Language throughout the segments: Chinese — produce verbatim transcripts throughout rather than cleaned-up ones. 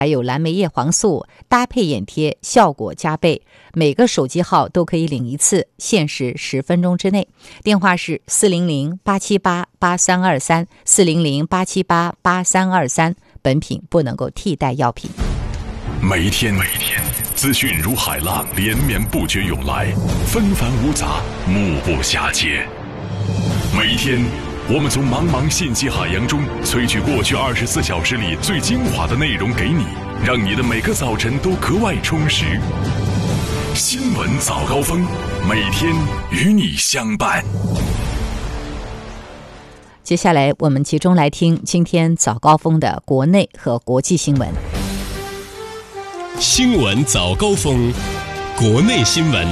还有蓝莓叶黄素，搭配眼贴效果加倍。每个手机号都可以领一次，限时十分钟之内。电话是四零零八七八八三二三 四零零八七八八三二三，本品不能够替代药品。 每一天每一天资讯如海浪连绵不绝涌来，纷繁芜杂，目不暇接。每一天我们从茫茫信息海洋中萃取过去二十四小时里最精华的内容给你，让你的每个早晨都格外充实。新闻早高峰，每天与你相伴。 接下来我们集中来听今天早高峰的国内和国际新闻。 新闻早高峰，国内新闻。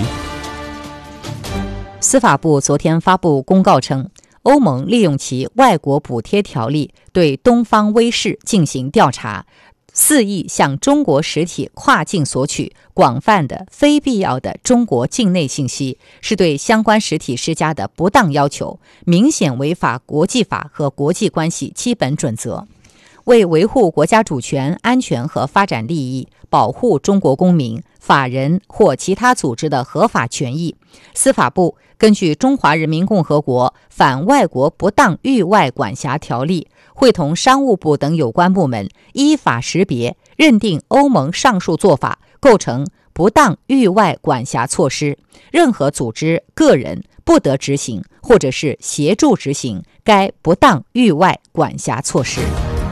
司法部昨天发布公告称，欧盟利用其外国补贴条例对东方威视进行调查，肆意向中国实体跨境索取广泛的非必要的中国境内信息，是对相关实体施加的不当要求，明显违反国际法和国际关系基本准则。为维护国家主权、安全和发展利益，保护中国公民、法人或其他组织的合法权益，司法部根据《中华人民共和国反外国不当域外管辖条例》，会同商务部等有关部门依法识别、认定欧盟上述做法构成不当域外管辖措施，任何组织、个人不得执行或者是协助执行该不当域外管辖措施。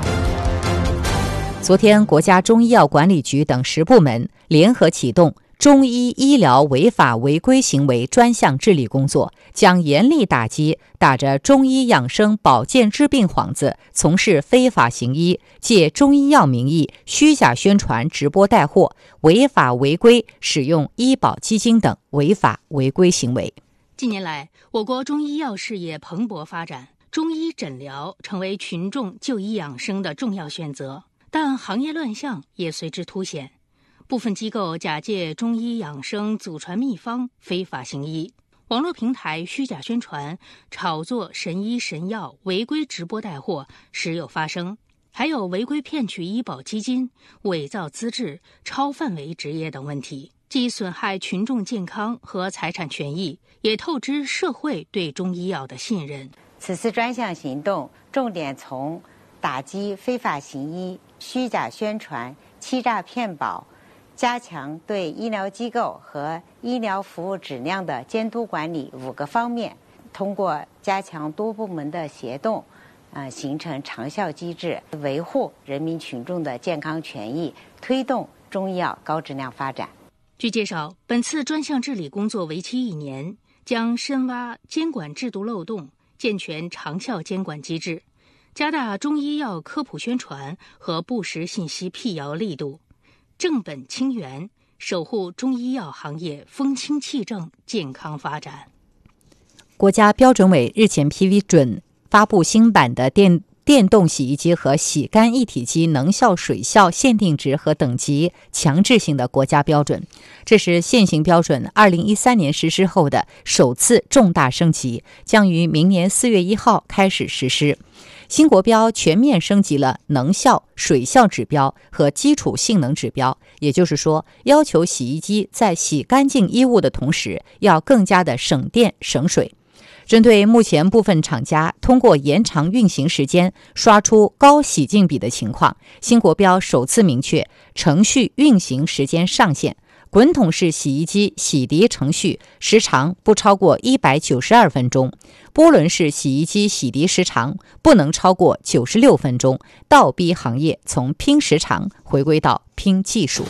昨天，国家中医药管理局等十部门联合启动中医医疗违法违规行为专项治理工作，将严厉打击打着中医养生保健治病幌子从事非法行医、借中医药名义虚假宣传直播带货、违法违规使用医保基金等违法违规行为。 近年来，我国中医药事业蓬勃发展，中医诊疗成为群众就医养生的重要选择，但行业乱象也随之凸显。部分机构假借中医养生祖传秘方非法行医，网络平台虚假宣传、炒作神医神药、违规直播带货时有发生，还有违规骗取医保基金、伪造资质、超范围执业等问题，既损害群众健康和财产权益，也透支社会对中医药的信任。 此次专项行动重点从打击非法行医、虚假宣传、欺诈骗保，加强对医疗机构和医疗服务质量的监督管理五个方面，通过加强多部门的协动，呃，形成长效机制，维护人民群众的健康权益，推动中医药高质量发展。 据介绍，本次专项治理工作为期一年，将深挖监管制度漏洞，健全长效监管机制，加大中医药科普宣传和不实信息辟谣力度，正本清源，守护中医药行业风清气正、健康发展。 国家标准委日前批准发布新版的电电动洗衣机和洗干一体机能效水效限定值和等级强制性的国家标准，这是现行标准二零一三年实施后的首次重大升级，将于明年四月一号开始实施。新国标全面升级了能效、水效指标和基础性能指标，也就是说，要求洗衣机在洗干净衣物的同时，要更加的省电省水。针对目前部分厂家通过延长运行时间刷出高洗净比的情况，新国标首次明确程序运行时间上限。滚筒式洗衣机洗涤程序时长不超过一百九十二分钟，波轮式洗衣机洗涤时长不能超过九十六分钟，倒逼行业从拼时长回归到拼技术。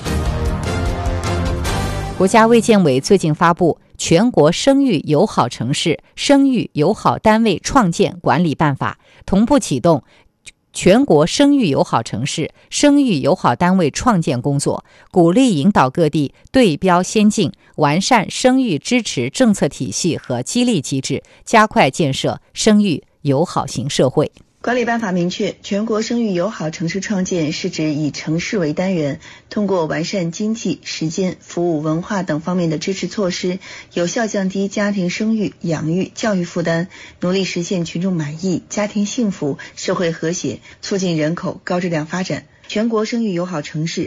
国家卫健委最近发布《全国生育友好城市生育友好单位创建管理办法》，同步启动全国生育友好城市、生育友好单位创建工作，鼓励引导各地对标先进，完善生育支持政策体系和激励机制，加快建设生育友好型社会。 管理办法明确，全国生育友好城市创建是指以城市为单元，通过完善经济、时间、服务、文化等方面的支持措施，有效降低家庭生育、养育、教育负担，努力实现群众满意、家庭幸福、社会和谐，促进人口高质量发展。 全国生育友好城市